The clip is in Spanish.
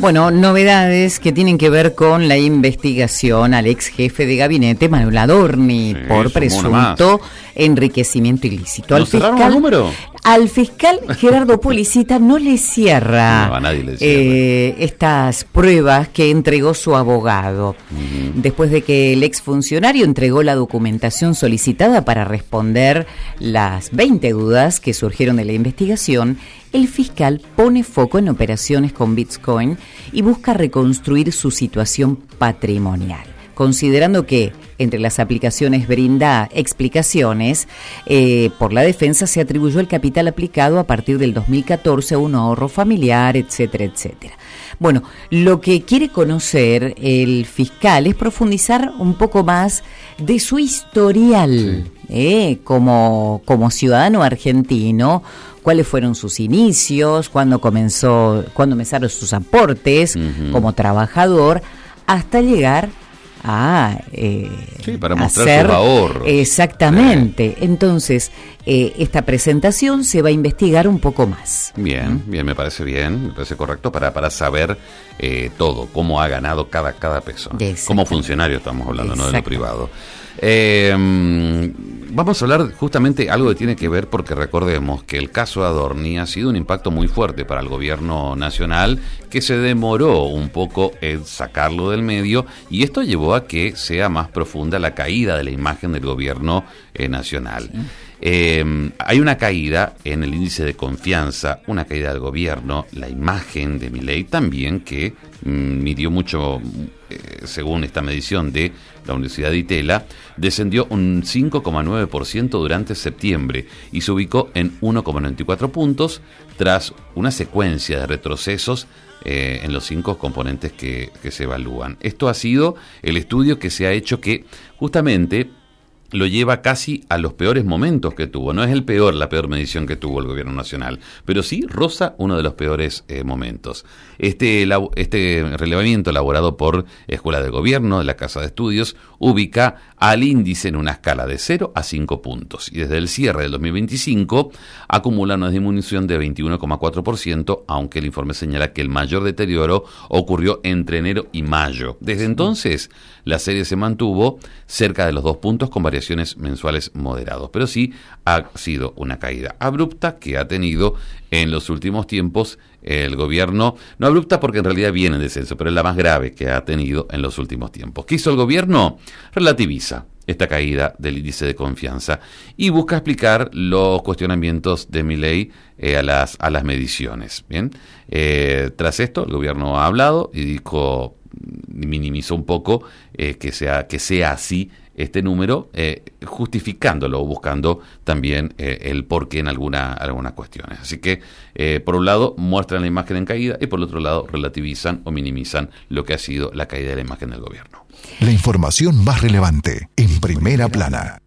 Bueno, novedades que tienen que ver con la investigación al ex jefe de gabinete, Manuel Adorni, por presunto enriquecimiento ilícito. Al fiscal Gerardo Policita no le cierra, a nadie le cierra estas pruebas que entregó su abogado. Después de que el exfuncionario entregó la documentación solicitada para responder las 20 dudas que surgieron de la investigación, el fiscal pone foco en operaciones con Bitcoin y busca reconstruir su situación patrimonial, considerando que entre las aplicaciones brinda explicaciones, por la defensa se atribuyó el capital aplicado a partir del 2014 a un ahorro familiar, etcétera, etcétera. Bueno, lo que quiere conocer el fiscal es profundizar un poco más de su historial, como ciudadano argentino, cuáles fueron sus inicios, cuándo comenzaron sus aportes como trabajador, hasta llegar para mostrar sus ahorros. Exactamente. Entonces, esta presentación se va a investigar un poco más. Bien, me parece correcto para saber todo, cómo ha ganado cada peso. Como funcionario estamos hablando, no de lo privado. Vamos a hablar justamente algo que tiene que ver, porque recordemos que el caso Adorni ha sido un impacto muy fuerte para el gobierno nacional, que se demoró un poco en sacarlo del medio, y esto llevó a que sea más profunda la caída de la imagen del gobierno nacional. Hay una caída en el índice de confianza, una caída del gobierno, la imagen de Milei también, que midió mucho, según esta medición de la Universidad de Itela, descendió un 5,9% durante septiembre y se ubicó en 1,94 puntos tras una secuencia de retrocesos en los 5 componentes que se evalúan. Esto ha sido el estudio que se ha hecho, que justamente lo lleva casi a los peores momentos que tuvo. No es la peor medición que tuvo el gobierno nacional, pero sí roza uno de los peores momentos. Este relevamiento elaborado por Escuela de Gobierno de la Casa de Estudios ubica al índice en una escala de 0 a 5 puntos y desde el cierre del 2025 acumula una disminución de 21,4%, aunque el informe señala que el mayor deterioro ocurrió entre enero y mayo. Desde entonces, la serie se mantuvo cerca de los 2 puntos con variaciones mensuales moderados, pero sí ha sido una caída abrupta que ha tenido en los últimos tiempos el gobierno. No abrupta porque en realidad viene en descenso, pero es la más grave que ha tenido en los últimos tiempos. ¿Qué hizo el gobierno? Relativiza esta caída del índice de confianza y busca explicar los cuestionamientos de Milei a las mediciones. Bien, tras esto el gobierno ha hablado y minimizó un poco que sea así este número, justificándolo o buscando también el porqué en algunas cuestiones. Así que, por un lado, muestran la imagen en caída y por el otro lado, relativizan o minimizan lo que ha sido la caída de la imagen del gobierno. La información más relevante en Primera Plana.